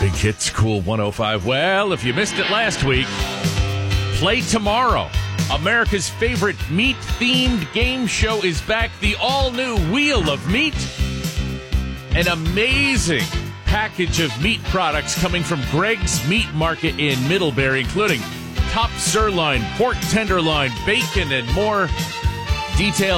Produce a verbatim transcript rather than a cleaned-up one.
Big Hits Cool one oh five. Well, if you missed it last week, play tomorrow. America's favorite meat-themed game show is back. The all-new Wheel of Meat. An amazing package of meat products coming from Greg's Meat Market in Middlebury, including top sirloin, pork tenderloin, bacon, and more. Details